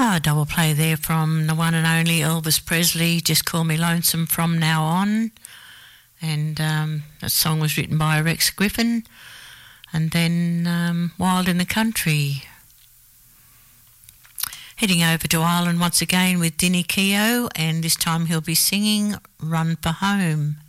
A double play there from the one and only Elvis Presley, Just Call Me Lonesome From Now On. And that song was written by Rex Griffin. And then Wild in the Country. Heading over to Ireland once again with Dinny Keogh, and this time he'll be singing Run for Home.